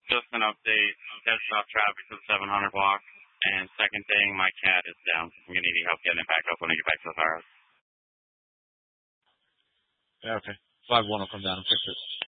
Just an update. Ted stopped traffic to the 700 block. And second thing, my cat is down. I'm going to need help getting it back up when I get back to the firehouse. Yeah, okay. 5-1 will come down and fix it.